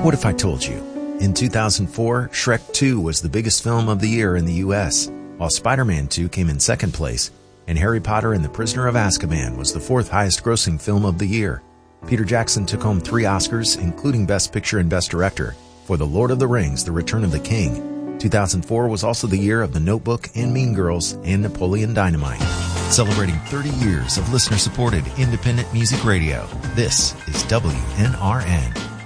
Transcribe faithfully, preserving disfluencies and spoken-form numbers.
What if I told you? In two thousand four, Shrek two was the biggest film of the year in the U S, while Spider-Man two came in second place, and Harry Potter and the Prisoner of Azkaban was the fourth highest grossing film of the year. Peter Jackson took home three Oscars, including Best Picture and Best Director, for The Lord of the Rings, The Return of the King. two thousand four was also the year of The Notebook and Mean Girls and Napoleon Dynamite. Celebrating thirty years of listener-supported independent music radio, this is W N R N.